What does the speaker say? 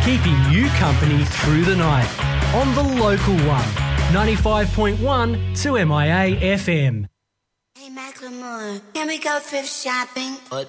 keeping you company through the night on the local one, 95.1 2MIA FM. Hey Macklemore, can we go thrift shopping? What?